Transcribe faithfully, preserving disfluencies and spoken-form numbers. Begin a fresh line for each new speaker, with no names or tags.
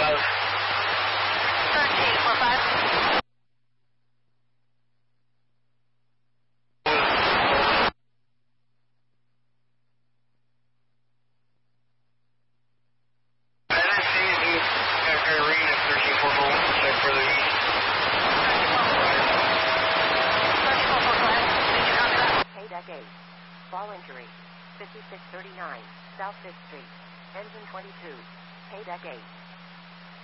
thirteen four five.
Fall injury. fifty-six thirty-nine, South fifth Street. Engine twenty-two. Paydeck eight.